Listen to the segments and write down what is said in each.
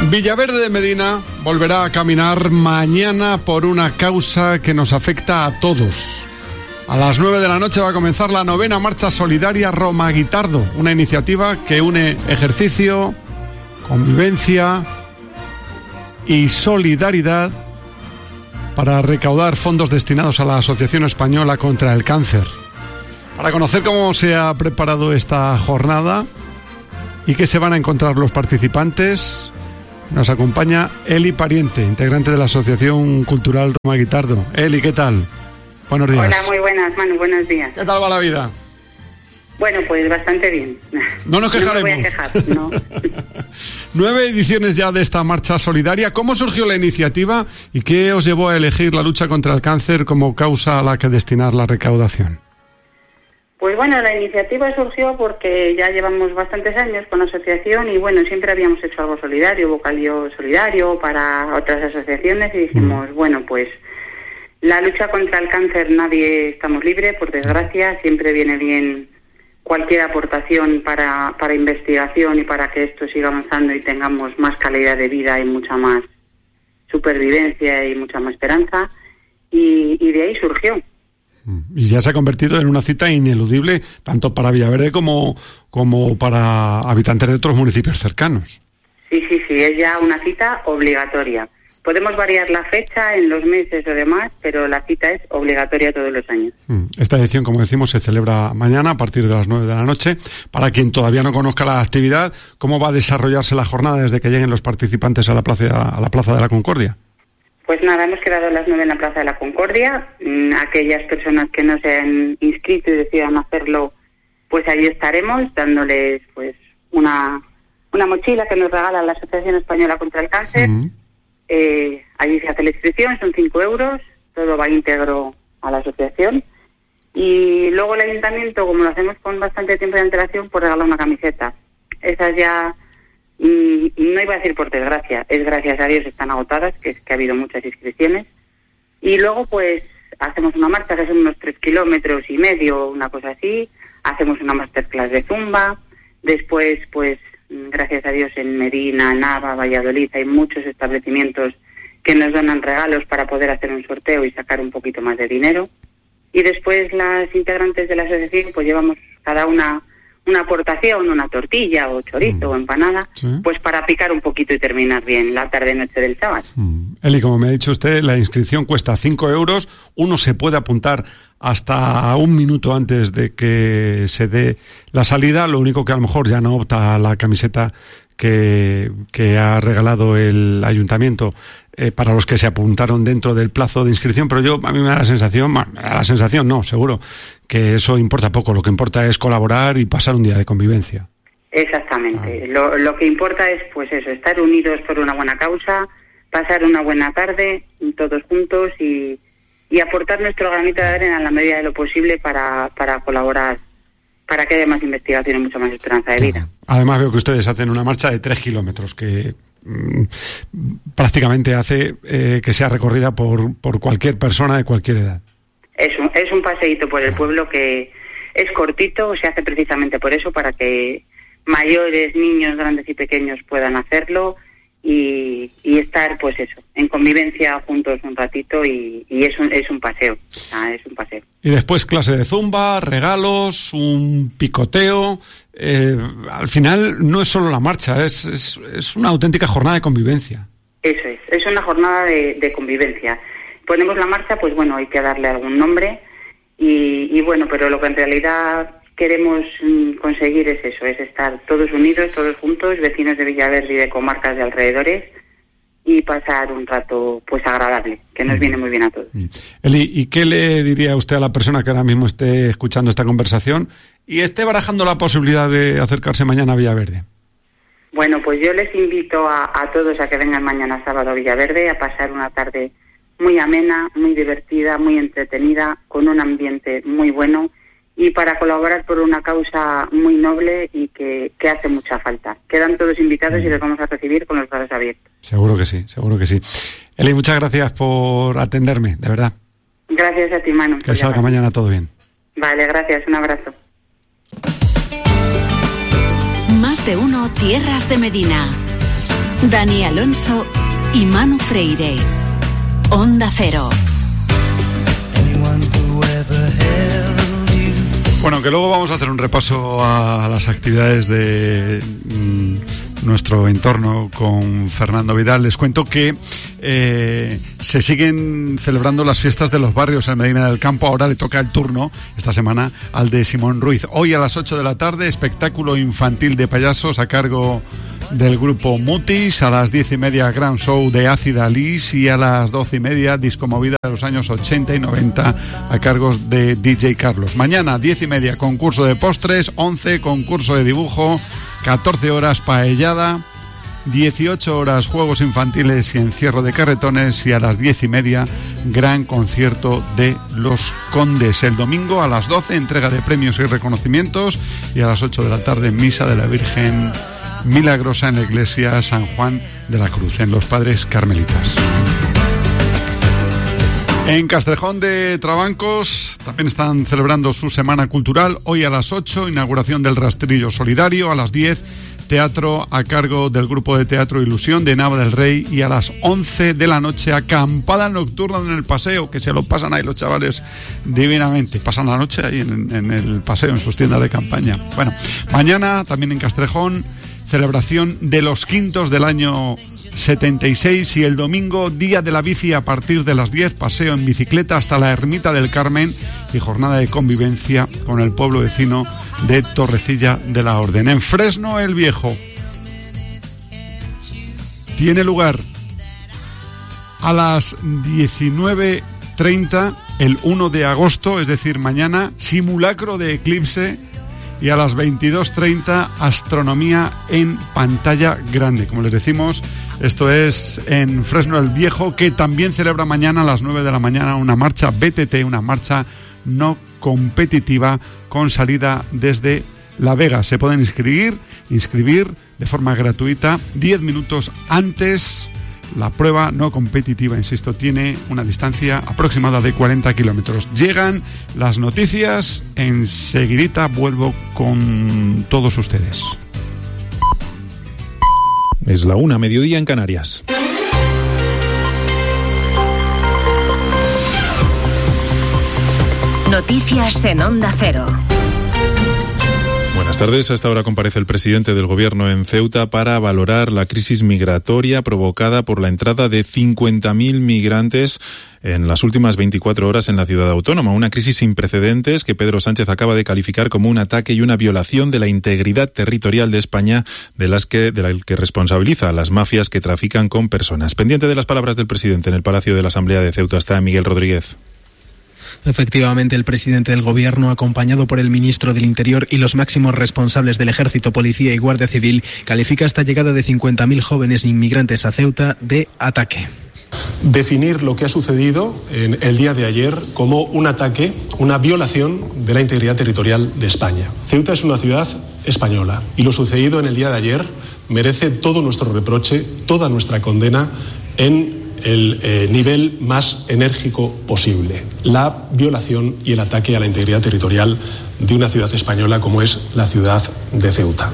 Villaverde de Medina volverá a caminar mañana por una causa que nos afecta a todos. A las 9 de la noche va a comenzar la 9ª Marcha Solidaria Roma Guitardo, una iniciativa que une ejercicio, convivencia y solidaridad para recaudar fondos destinados a la Asociación Española contra el Cáncer. Para conocer cómo se ha preparado esta jornada y qué se van a encontrar los participantes, nos acompaña Eli Pariente, integrante de la Asociación Cultural Roma Guitardo. Eli, ¿qué tal? Buenos días. Hola, muy buenas, Manu, buenos días. ¿Qué tal va la vida? Bueno, pues bastante bien. No nos quejaremos. No me voy a quejar, no. 9 ediciones ya de esta marcha solidaria. ¿Cómo surgió la iniciativa y qué os llevó a elegir la lucha contra el cáncer como causa a la que destinar la recaudación? Pues bueno, la iniciativa surgió porque ya llevamos bastantes años con la asociación y bueno, siempre habíamos hecho algo solidario, vocalio solidario para otras asociaciones y dijimos, bueno, pues la lucha contra el cáncer nadie estamos libres, por desgracia, siempre viene bien cualquier aportación para investigación y para que esto siga avanzando y tengamos más calidad de vida y mucha más supervivencia y mucha más esperanza y de ahí surgió. Y ya se ha convertido en una cita ineludible tanto para Villaverde como para habitantes de otros municipios cercanos. Sí, es ya una cita obligatoria. Podemos variar la fecha en los meses o demás, pero la cita es obligatoria todos los años. Esta edición, como decimos, se celebra mañana a partir de las 9 de la noche. Para quien todavía no conozca la actividad, ¿cómo va a desarrollarse la jornada desde que lleguen los participantes a la Plaza de la Concordia? Pues nada, hemos quedado a las 9 en la Plaza de la Concordia. Aquellas personas que no se han inscrito y decidan hacerlo, pues ahí estaremos dándoles pues una mochila que nos regala la Asociación Española contra el Cáncer. Allí se hace la inscripción, son 5 euros, todo va íntegro a la asociación. Y luego el ayuntamiento, como lo hacemos con bastante tiempo de antelación, pues regala una camiseta. Esas ya, no iba a decir por desgracia, es gracias a Dios están agotadas, que es que ha habido muchas inscripciones. Y luego pues hacemos una marcha que son unos 3,5 kilómetros, una cosa así. Hacemos una masterclass de zumba. Después pues gracias a Dios en Medina, Nava, Valladolid hay muchos establecimientos que nos donan regalos para poder hacer un sorteo y sacar un poquito más de dinero. Y después las integrantes de la asociación pues llevamos cada una aportación, una tortilla o chorizo o empanada, pues para picar un poquito y terminar bien la tarde-noche del sábado. Eli, como me ha dicho usted, la inscripción cuesta 5 euros. Uno se puede apuntar hasta un minuto antes de que se dé la salida. Lo único que a lo mejor ya no opta a la camiseta que ha regalado el ayuntamiento para los que se apuntaron dentro del plazo de inscripción, pero a mí me da la sensación, no, seguro, que eso importa poco. Lo que importa es colaborar y pasar un día de convivencia. Exactamente. Lo que importa es, pues eso, estar unidos por una buena causa, pasar una buena tarde todos juntos y aportar nuestro granito de arena en la medida de lo posible para colaborar, para que haya más investigación y mucha más esperanza de vida. Además veo que ustedes hacen una marcha de 3 kilómetros que prácticamente hace que sea recorrida por cualquier persona de cualquier edad. Es un paseíto por el pueblo que es cortito, se hace precisamente por eso, para que mayores, niños, grandes y pequeños puedan hacerlo y estar, pues eso, en convivencia juntos un ratito y es un paseo, es un paseo. Y después clase de zumba, regalos, un picoteo. Al final no es solo la marcha, es una auténtica jornada de convivencia. Eso es una jornada de convivencia. Ponemos la marcha, pues bueno, hay que darle algún nombre y bueno, pero lo que en realidad queremos conseguir es eso, es estar todos unidos, todos juntos, vecinos de Villaverde y de comarcas de alrededores y pasar un rato pues agradable, que nos viene muy bien a todos. Eli, ¿y qué le diría usted a la persona que ahora mismo esté escuchando esta conversación y esté barajando la posibilidad de acercarse mañana a Villaverde? Bueno, pues yo les invito a todos a que vengan mañana sábado a Villaverde a pasar una tarde muy amena, muy divertida, muy entretenida, con un ambiente muy bueno y para colaborar por una causa muy noble y que hace mucha falta. Quedan todos invitados y los vamos a recibir con los brazos abiertos. Seguro que sí, seguro que sí. Eli, muchas gracias por atenderme, de verdad. Gracias a ti, Manu. Que salga mañana todo bien. Vale, gracias, un abrazo. Más de uno, Tierras de Medina. Dani Alonso y Manu Freire. Onda Cero. Bueno, que luego vamos a hacer un repaso a las actividades de nuestro entorno con Fernando Vidal. Les cuento que se siguen celebrando las fiestas de los barrios en Medina del Campo. Ahora le toca el turno esta semana al de Simón Ruiz. Hoy a las 8 de la tarde, espectáculo infantil de payasos a cargo del grupo Mutis. A las 10:30, gran show de Ácida Liz. Y a las 12:30, disco movida de los años 80 y 90 a cargo de DJ Carlos. Mañana 10:30, concurso de postres. 11, concurso de dibujo. 14 horas, paellada. 18 horas, juegos infantiles y encierro de carretones. Y a las 10:30, gran concierto de Los Condes. El domingo a las 12, entrega de premios y reconocimientos. Y a las 8 de la tarde, misa de la Virgen Milagrosa en la iglesia San Juan de la Cruz, en los Padres Carmelitas. En Castrejón de Trabancos también están celebrando su semana cultural. Hoy a las 8, inauguración del Rastrillo Solidario. A las 10, teatro a cargo del grupo de teatro Ilusión de Nava del Rey. Y a las 11 de la noche, acampada nocturna en el paseo, que se lo pasan ahí los chavales divinamente. Pasan la noche ahí en el paseo, en sus tiendas de campaña. Bueno, mañana también en Castrejón, celebración de los quintos del año 76. Y el domingo, día de la bici a partir de las 10, paseo en bicicleta hasta la Ermita del Carmen y jornada de convivencia con el pueblo vecino de Torrecilla de la Orden. En Fresno el Viejo tiene lugar a las 19:30 el 1 de agosto, es decir, mañana, simulacro de eclipse. Y a las 22:30, astronomía en pantalla grande. Como les decimos, esto es en Fresno el Viejo, que también celebra mañana a las 9 de la mañana una marcha BTT, una marcha no competitiva con salida desde La Vega. Se pueden inscribir de forma gratuita 10 minutos antes. La prueba no competitiva, insisto, tiene una distancia aproximada de 40 kilómetros. Llegan las noticias, enseguidita vuelvo con todos ustedes. Es la 1, mediodía en Canarias. Noticias en Onda Cero. Buenas tardes. A esta hora comparece el presidente del Gobierno en Ceuta para valorar la crisis migratoria provocada por la entrada de 50.000 migrantes en las últimas 24 horas en la ciudad autónoma. Una crisis sin precedentes que Pedro Sánchez acaba de calificar como un ataque y una violación de la integridad territorial de España, de la que responsabiliza a las mafias que trafican con personas. Pendiente de las palabras del presidente en el Palacio de la Asamblea de Ceuta está Miguel Rodríguez. Efectivamente, el presidente del Gobierno, acompañado por el ministro del Interior y los máximos responsables del Ejército, Policía y Guardia Civil, califica esta llegada de 50.000 jóvenes inmigrantes a Ceuta de ataque. Definir lo que ha sucedido en el día de ayer como un ataque, una violación de la integridad territorial de España. Ceuta es una ciudad española y lo sucedido en el día de ayer merece todo nuestro reproche, toda nuestra condena en el nivel más enérgico posible. La violación y el ataque a la integridad territorial de una ciudad española como es la ciudad de Ceuta.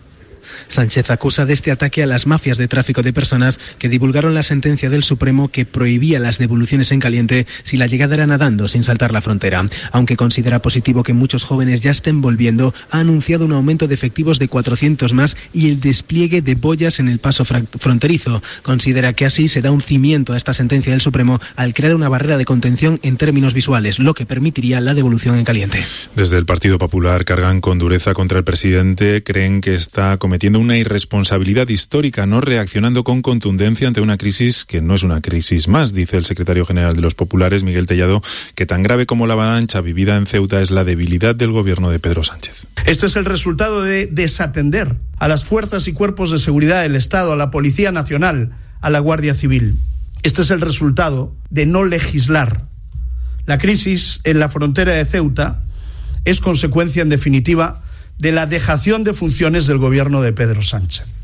Sánchez acusa de este ataque a las mafias de tráfico de personas que divulgaron la sentencia del Supremo que prohibía las devoluciones en caliente si la llegada era nadando sin saltar la frontera. Aunque considera positivo que muchos jóvenes ya estén volviendo, ha anunciado un aumento de efectivos de 400 más y el despliegue de boyas en el paso fronterizo. Considera que así se da un cimiento a esta sentencia del Supremo al crear una barrera de contención en términos visuales, lo que permitiría la devolución en caliente. Desde el Partido Popular cargan con dureza contra el presidente. Creen que está cometiendo una irresponsabilidad histórica, no reaccionando con contundencia ante una crisis que no es una crisis más. Dice el secretario general de los populares, Miguel Tellado, que tan grave como la avalancha vivida en Ceuta es la debilidad del gobierno de Pedro Sánchez. Este es el resultado de desatender a las fuerzas y cuerpos de seguridad del Estado, a la Policía Nacional, a la Guardia Civil. Este es el resultado de no legislar. La crisis en la frontera de Ceuta es consecuencia, en definitiva, de la dejación de funciones del gobierno de Pedro Sánchez.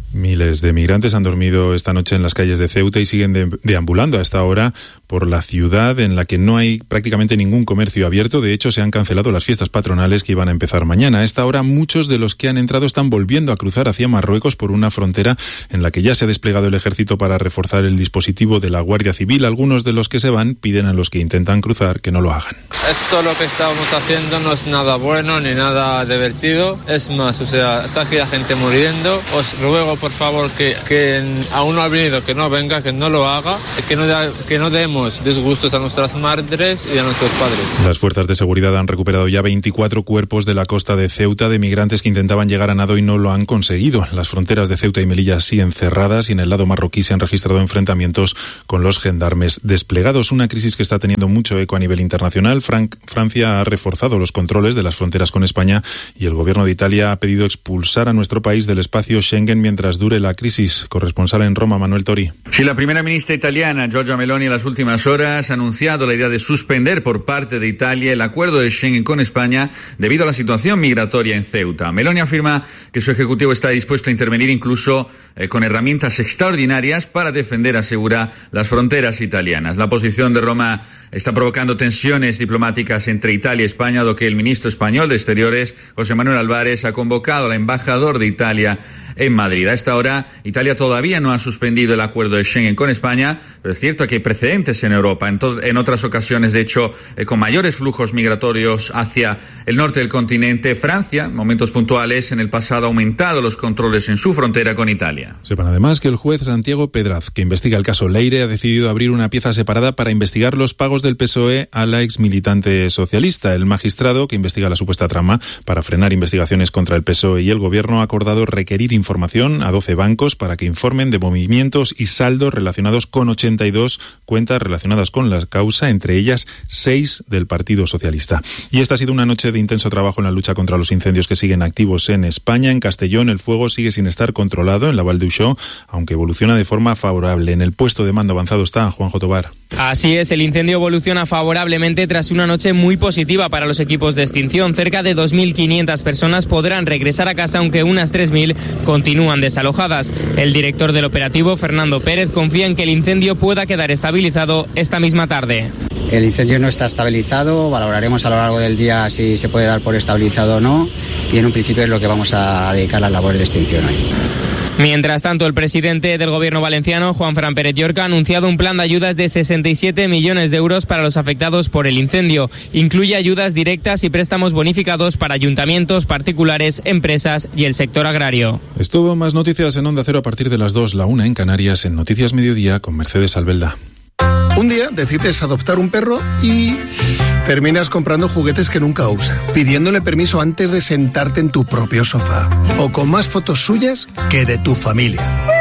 Miles de migrantes han dormido esta noche en las calles de Ceuta y siguen deambulando a esta hora por la ciudad, en la que no hay prácticamente ningún comercio abierto. De hecho, se han cancelado las fiestas patronales que iban a empezar mañana. A esta hora, muchos de los que han entrado están volviendo a cruzar hacia Marruecos por una frontera en la que ya se ha desplegado el ejército para reforzar el dispositivo de la Guardia Civil. Algunos de los que se van piden a los que intentan cruzar que no lo hagan. Esto lo que estamos haciendo no es nada bueno ni nada divertido. Es más, está aquí la gente muriendo. Os ruego, por favor, que aún no ha venido, que no venga, que no lo haga, que no demos disgustos a nuestras madres y a nuestros padres. Las fuerzas de seguridad han recuperado ya 24 cuerpos de la costa de Ceuta de migrantes que intentaban llegar a nado y no lo han conseguido. Las fronteras de Ceuta y Melilla siguen cerradas y en el lado marroquí se han registrado enfrentamientos con los gendarmes desplegados. Una crisis que está teniendo mucho eco a nivel internacional. Francia ha reforzado los controles de las fronteras con España y el gobierno de Italia ha pedido expulsar a nuestro país del espacio Schengen mientras dure la crisis. Corresponsal en Roma, Manuel Tori. Sí, la primera ministra italiana, Giorgia Meloni, en las últimas horas ha anunciado la idea de suspender por parte de Italia el acuerdo de Schengen con España debido a la situación migratoria en Ceuta. Meloni afirma que su ejecutivo está dispuesto a intervenir incluso con herramientas extraordinarias para defender, asegura, las fronteras italianas. La posición de Roma está provocando tensiones diplomáticas entre Italia y España, dado que el ministro español de Exteriores, José Manuel Álvarez, ha convocado al embajador de Italia en Madrid. A esta hora, Italia todavía no ha suspendido el acuerdo de Schengen con España, pero es cierto que hay precedentes en Europa. En otras ocasiones, de hecho, con mayores flujos migratorios hacia el norte del continente. Francia, en momentos puntuales, en el pasado ha aumentado los controles en su frontera con Italia. Sepan además que el juez Santiago Pedraz, que investiga el caso Leire, ha decidido abrir una pieza separada para investigar los pagos del PSOE a la exmilitante socialista. El magistrado, que investiga la supuesta trama para frenar investigaciones contra el PSOE y el gobierno, ha acordado requerir información a 12 bancos para que informen de movimientos y saldos relacionados con 82 cuentas relacionadas con la causa, entre ellas 6 del Partido Socialista. Y esta ha sido una noche de intenso trabajo en la lucha contra los incendios que siguen activos en España. En Castellón el fuego sigue sin estar controlado en la Val d'Uixó, aunque evoluciona de forma favorable. En el puesto de mando avanzado está Juanjo Tobar. Así es, el incendio evoluciona favorablemente tras una noche muy positiva para los equipos de extinción. Cerca de 2.500 personas podrán regresar a casa, aunque unas 3.000 continúan desalojadas. El director del operativo, Fernando Pérez, confía en que el incendio pueda quedar estabilizado esta misma tarde. El incendio no está estabilizado, valoraremos a lo largo del día si se puede dar por estabilizado o no, y en un principio es lo que vamos a dedicar a las labores de extinción hoy. Mientras tanto, el presidente del gobierno valenciano, Juanfran Pérez Llorca, ha anunciado un plan de ayudas de 67 millones de euros para los afectados por el incendio. Incluye ayudas directas y préstamos bonificados para ayuntamientos, particulares, empresas y el sector agrario. Es todo. Más noticias en Onda Cero a partir de las 2, la 1 en Canarias, en Noticias Mediodía con Mercedes Albelda. Un día decides adoptar un perro y terminas comprando juguetes que nunca usa, pidiéndole permiso antes de sentarte en tu propio sofá, o con más fotos suyas que de tu familia.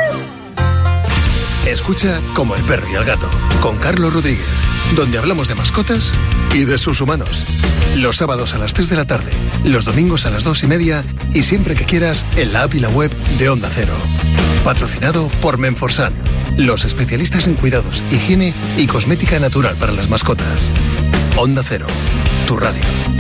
Escucha Como el perro y el gato, con Carlos Rodríguez, donde hablamos de mascotas y de sus humanos. Los sábados a las 3 de la tarde, los domingos a las 2:30 y siempre que quieras en la app y la web de Onda Cero. Patrocinado por Menforsan, los especialistas en cuidados, higiene y cosmética natural para las mascotas. Onda Cero, tu radio.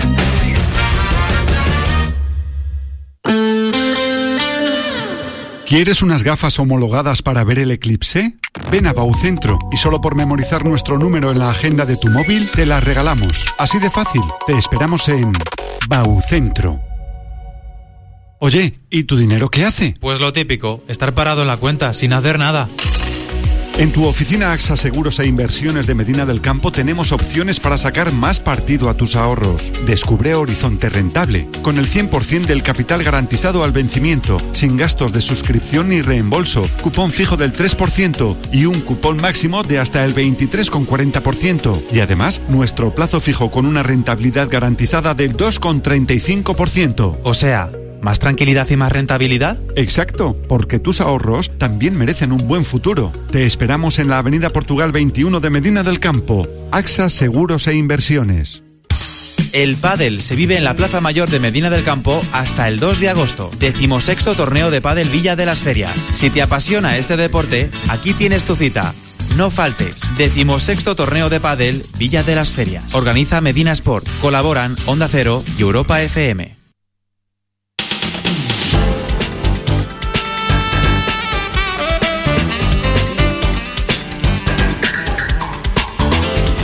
¿Quieres unas gafas homologadas para ver el eclipse? Ven a Baucentro y solo por memorizar nuestro número en la agenda de tu móvil te las regalamos. Así de fácil. Te esperamos en Baucentro. Oye, ¿y tu dinero qué hace? Pues lo típico, estar parado en la cuenta sin hacer nada. En tu oficina AXA Seguros e Inversiones de Medina del Campo tenemos opciones para sacar más partido a tus ahorros. Descubre Horizonte Rentable, con el 100% del capital garantizado al vencimiento, sin gastos de suscripción ni reembolso, cupón fijo del 3% y un cupón máximo de hasta el 23,40%. Y además, nuestro plazo fijo con una rentabilidad garantizada del 2,35%. O sea, ¿más tranquilidad y más rentabilidad? Exacto, porque tus ahorros también merecen un buen futuro. Te esperamos en la Avenida Portugal 21 de Medina del Campo. AXA Seguros e Inversiones. El pádel se vive en la Plaza Mayor de Medina del Campo hasta el 2 de agosto. 16º torneo de pádel Villa de las Ferias. Si te apasiona este deporte, aquí tienes tu cita. No faltes. 16º torneo de pádel Villa de las Ferias. Organiza Medina Sport. Colaboran Onda Cero y Europa FM.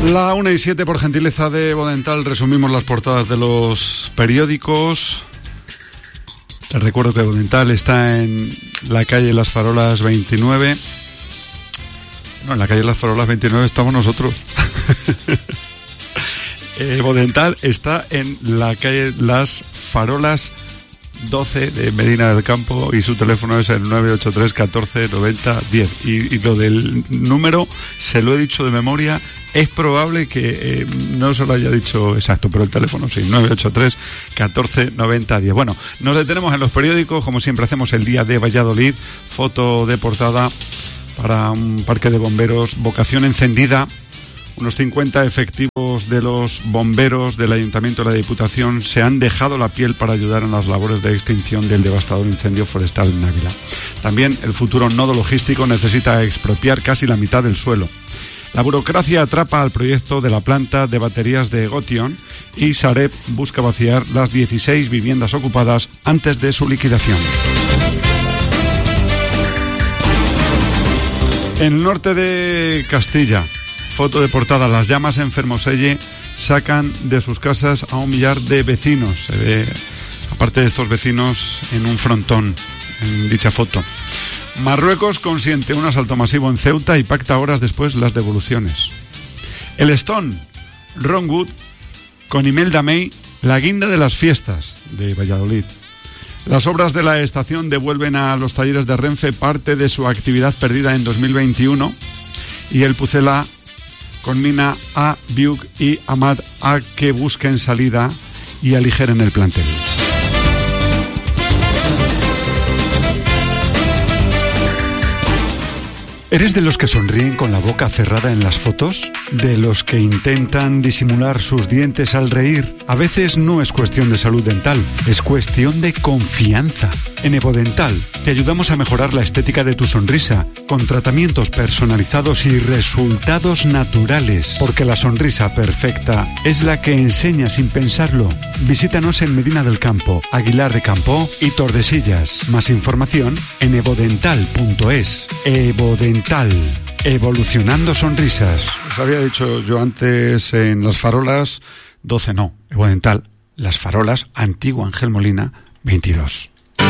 La 1:07, por gentileza de Bodental, resumimos las portadas de los periódicos. Les recuerdo que Bodental está en la calle Las Farolas 29. No, en la calle Las Farolas 29 estamos nosotros. Bodental está en la calle Las Farolas 12 de Medina del Campo y su teléfono es el 983 14 90 10. Y lo del número, se lo he dicho de memoria, es probable que no se lo haya dicho exacto, pero el teléfono sí, 983 14 90 10. Bueno, nos detenemos en los periódicos, como siempre hacemos el día de Valladolid, foto de portada para un parque de bomberos, vocación encendida. Unos 50 efectivos de los bomberos del Ayuntamiento de la Diputación se han dejado la piel para ayudar en las labores de extinción del devastador incendio forestal en Ávila. También el futuro nodo logístico necesita expropiar casi la mitad del suelo. La burocracia atrapa al proyecto de la planta de baterías de Gotion y Sareb busca vaciar las 16 viviendas ocupadas antes de su liquidación. En el norte de Castilla, foto de portada, las llamas en Fermoselle sacan de sus casas a 1 millar de vecinos. Se ve, aparte de estos vecinos, en un frontón, en dicha foto. Marruecos consiente un asalto masivo en Ceuta y pacta horas después las devoluciones. El Stone, Ron Wood, con Imelda May, la guinda de las fiestas de Valladolid. Las obras de la estación devuelven a los talleres de Renfe parte de su actividad perdida en 2021 y el Pucela conmina a Biuk y Ahmad a que busquen salida y aligeren el plantel. ¿Eres de los que sonríen con la boca cerrada en las fotos? ¿De los que intentan disimular sus dientes al reír? A veces no es cuestión de salud dental, es cuestión de confianza. En Evodental te ayudamos a mejorar la estética de tu sonrisa con tratamientos personalizados y resultados naturales. Porque la sonrisa perfecta es la que enseña sin pensarlo. Visítanos en Medina del Campo, Aguilar de Campo y Tordesillas. Más información en evodental.es. Evodental. Evolucionando sonrisas. Os había dicho yo antes en Las Farolas 12, no, Evodental, Las Farolas, Antiguo Ángel Molina 22.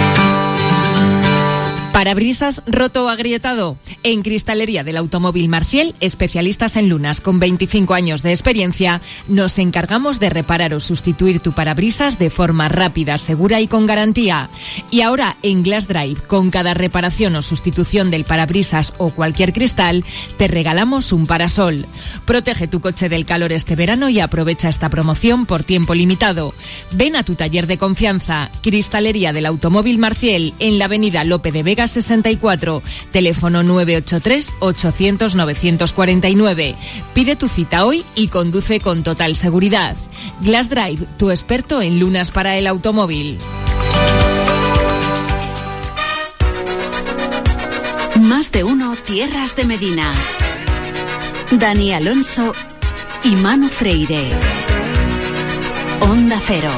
¿Parabrisas roto o agrietado? En Cristalería del Automóvil Marciel, especialistas en lunas con 25 años de experiencia, nos encargamos de reparar o sustituir tu parabrisas de forma rápida, segura y con garantía. Y ahora en Glass Drive, con cada reparación o sustitución del parabrisas o cualquier cristal, te regalamos un parasol. Protege tu coche del calor este verano y aprovecha esta promoción por tiempo limitado. Ven a tu taller de confianza, Cristalería del Automóvil Marciel, en la avenida Lope de Vega 64, teléfono 983 800 949. Pide tu cita hoy y conduce con total seguridad. Glass Drive, tu experto en lunas para el automóvil. Más de uno, Tierras de Medina. Dani Alonso y Manu Freire. Onda Cero.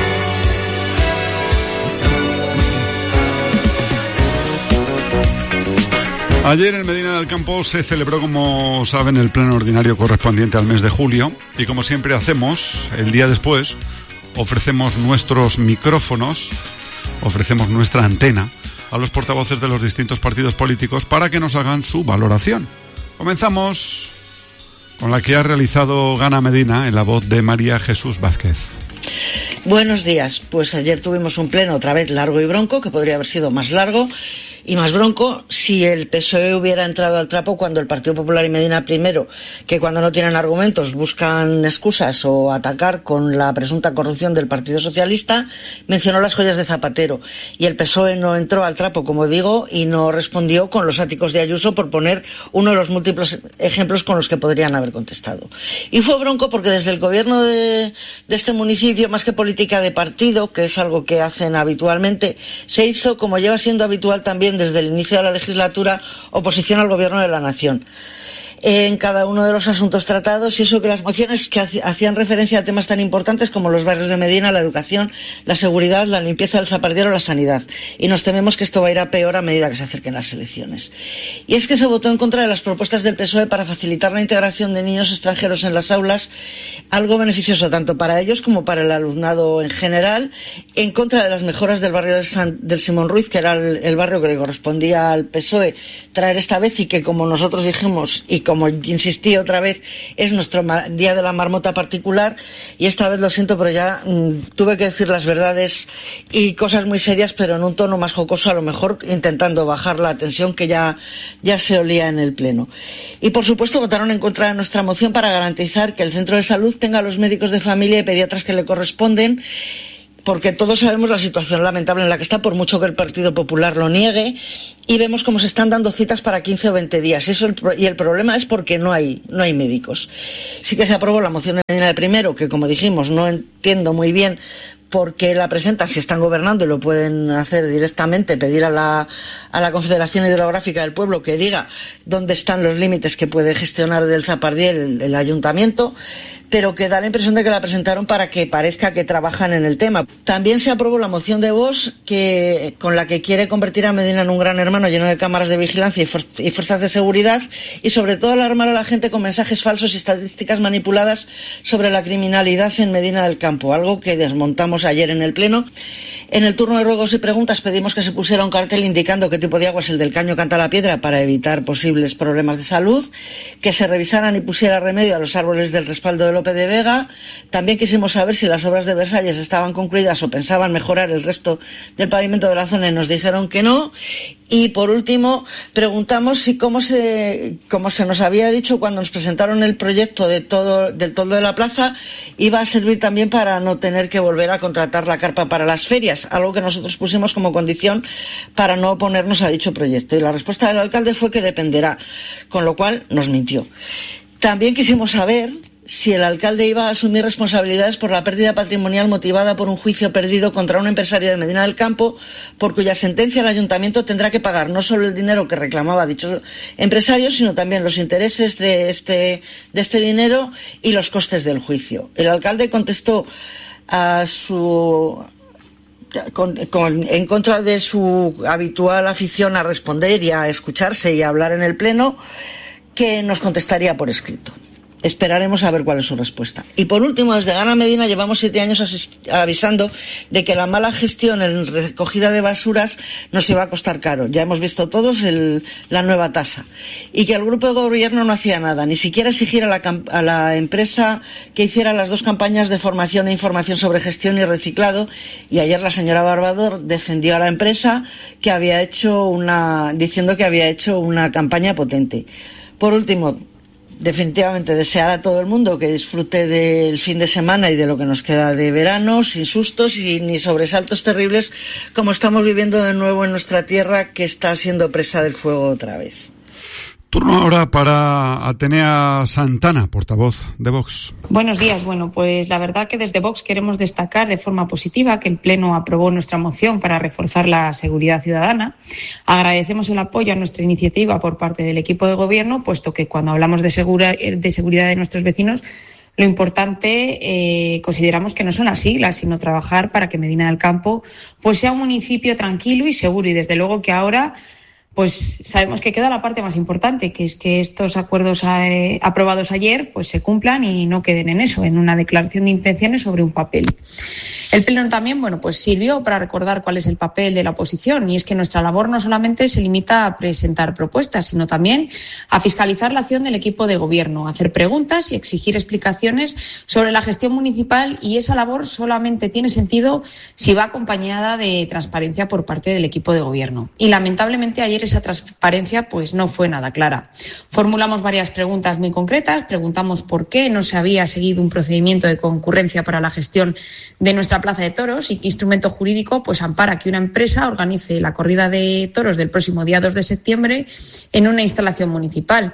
Ayer en Medina del Campo se celebró, como saben, el pleno ordinario correspondiente al mes de julio y, como siempre hacemos, el día después ofrecemos nuestros micrófonos, ofrecemos nuestra antena a los portavoces de los distintos partidos políticos para que nos hagan su valoración. Comenzamos con la que ha realizado Gana Medina en la voz de María Jesús Vázquez. Buenos días. Pues ayer tuvimos un pleno otra vez largo y bronco, que podría haber sido más largo y más bronco si el PSOE hubiera entrado al trapo cuando el Partido Popular y Medina primero, que cuando no tienen argumentos buscan excusas o atacar con la presunta corrupción del Partido Socialista, mencionó las joyas de Zapatero, y el PSOE no entró al trapo, como digo, y no respondió con los áticos de Ayuso, por poner uno de los múltiples ejemplos con los que podrían haber contestado. Y fue bronco porque desde el gobierno de este municipio, más que política de partido, que es algo que hacen habitualmente, se hizo, como lleva siendo habitual también desde el inicio de la legislatura, oposición al gobierno de la nación. en cada uno de los asuntos tratados, y eso que las mociones que hacían referencia a temas tan importantes como los barrios de Medina, la educación, la seguridad, la limpieza del Zapardero, la sanidad. Y nos tememos que esto va a ir a peor a medida que se acerquen las elecciones. Y es que se votó en contra de las propuestas del PSOE para facilitar la integración de niños extranjeros en las aulas, algo beneficioso tanto para ellos como para el alumnado en general, en contra de las mejoras del barrio del Simón Ruiz, que era el barrio que le correspondía al PSOE traer esta vez, y que, como nosotros dijimos y como insistí otra vez, es nuestro día de la marmota particular. Y esta vez, lo siento, pero ya tuve que decir las verdades y cosas muy serias, pero en un tono más jocoso, a lo mejor intentando bajar la tensión que ya se olía en el Pleno. Y por supuesto votaron en contra de nuestra moción para garantizar que el centro de salud tenga los médicos de familia y pediatras que le corresponden, porque todos sabemos la situación lamentable en la que está, por mucho que el Partido Popular lo niegue, y vemos cómo se están dando citas para 15 o 20 días. Y el problema es porque no hay médicos. Sí que se aprobó la moción de Medina de Primero, que, como dijimos, no entiendo muy bien por qué la presentan si están gobernando y lo pueden hacer directamente, pedir a la Confederación Hidrográfica del Pueblo que diga dónde están los límites que puede gestionar del Zapardiel el ayuntamiento, pero que da la impresión de que la presentaron para que parezca que trabajan en el tema. También se aprobó la moción de Vox, con la que quiere convertir a Medina en un gran hermano lleno de cámaras de vigilancia y fuerzas de seguridad, y sobre todo alarmar a la gente con mensajes falsos y estadísticas manipuladas sobre la criminalidad en Medina del Campo, algo que desmontamos ayer en el Pleno. En el turno de ruegos y preguntas pedimos que se pusiera un cartel indicando qué tipo de agua es el del caño Canta la Piedra para evitar posibles problemas de salud, que se revisaran y pusiera remedio a los árboles del respaldo de Lope de Vega. También quisimos saber si las obras de Versalles estaban concluidas o pensaban mejorar el resto del pavimento de la zona, y nos dijeron que no. Y por último, preguntamos si, como se nos había dicho cuando nos presentaron el proyecto del toldo de la plaza, iba a servir también para no tener que volver a contratar la carpa para las ferias, algo que nosotros pusimos como condición para no oponernos a dicho proyecto. Y la respuesta del alcalde fue que dependerá, con lo cual nos mintió. También quisimos saber si el alcalde iba a asumir responsabilidades por la pérdida patrimonial motivada por un juicio perdido contra un empresario de Medina del Campo, por cuya sentencia el ayuntamiento tendrá que pagar no solo el dinero que reclamaba dicho empresario, sino también los intereses de este dinero y los costes del juicio. El alcalde contestó en contra de su habitual afición a responder y a escucharse y a hablar en el Pleno, que nos contestaría por escrito. Esperaremos a ver cuál es su respuesta. Y por último, desde Gana Medina llevamos 7 años avisando de que la mala gestión en recogida de basuras nos iba a costar caro. Ya hemos visto todos la nueva tasa. Y que el grupo de gobierno no hacía nada, ni siquiera exigir a la empresa que hiciera las 2 campañas de formación e información sobre gestión y reciclado. Y ayer la señora Barbador defendió a la empresa diciendo que había hecho una campaña potente. Por último, definitivamente desear a todo el mundo que disfrute del fin de semana y de lo que nos queda de verano, sin sustos y ni sobresaltos terribles como estamos viviendo de nuevo en nuestra tierra, que está siendo presa del fuego otra vez. Turno ahora para Atenea Santana, portavoz de Vox. Buenos días. Bueno, pues la verdad que desde Vox queremos destacar de forma positiva que el Pleno aprobó nuestra moción para reforzar la seguridad ciudadana. Agradecemos el apoyo a nuestra iniciativa por parte del equipo de gobierno, puesto que cuando hablamos de seguridad de nuestros vecinos, lo importante consideramos que no son las siglas, sino trabajar para que Medina del Campo pues sea un municipio tranquilo y seguro. Y desde luego que ahora pues sabemos que queda la parte más importante, que es que estos acuerdos aprobados ayer pues se cumplan y no queden en eso, en una declaración de intenciones sobre un papel. El Pleno también, pues sirvió para recordar cuál es el papel de la oposición, y es que nuestra labor no solamente se limita a presentar propuestas, sino también a fiscalizar la acción del equipo de gobierno, hacer preguntas y exigir explicaciones sobre la gestión municipal, y esa labor solamente tiene sentido si va acompañada de transparencia por parte del equipo de gobierno. Y lamentablemente ayer esa transparencia pues no fue nada clara. Formulamos varias preguntas muy concretas, preguntamos por qué no se había seguido un procedimiento de concurrencia para la gestión de nuestra plaza de toros y qué instrumento jurídico pues ampara que una empresa organice la corrida de toros del próximo día 2 de septiembre en una instalación municipal.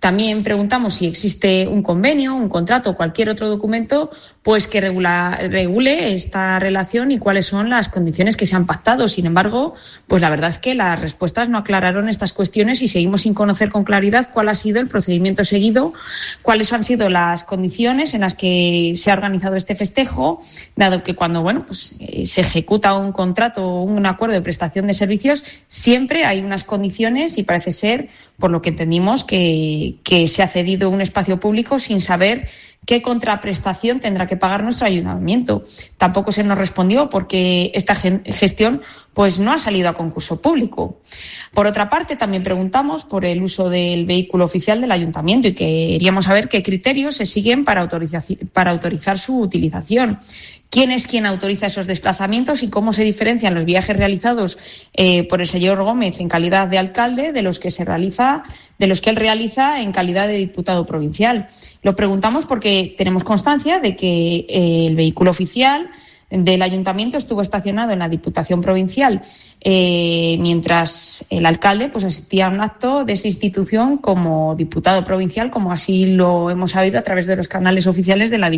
También preguntamos si existe un convenio, un contrato o cualquier otro documento pues que regule esta relación y cuáles son las condiciones que se han pactado. Sin embargo, pues la verdad es que las respuestas no aclararon estas cuestiones y seguimos sin conocer con claridad cuál ha sido el procedimiento seguido, cuáles han sido las condiciones en las que se ha organizado este festejo, dado que cuando se ejecuta un contrato o un acuerdo de prestación de servicios, siempre hay unas condiciones y parece ser, por lo que entendimos, que se ha cedido un espacio público sin saber qué contraprestación tendrá que pagar nuestro ayuntamiento. Tampoco se nos respondió porque esta gestión pues no ha salido a concurso público. Por otra parte, también preguntamos por el uso del vehículo oficial del ayuntamiento y queríamos saber qué criterios se siguen para autorizar su utilización. ¿Quién es quien autoriza esos desplazamientos y cómo se diferencian los viajes realizados por el señor Gómez en calidad de alcalde de los que él realiza en calidad de diputado provincial? Lo preguntamos porque tenemos constancia de que el vehículo oficial del ayuntamiento estuvo estacionado en la Diputación Provincial mientras el alcalde pues asistía a un acto de esa institución como diputado provincial, como así lo hemos sabido a través de los canales oficiales de la Diputación.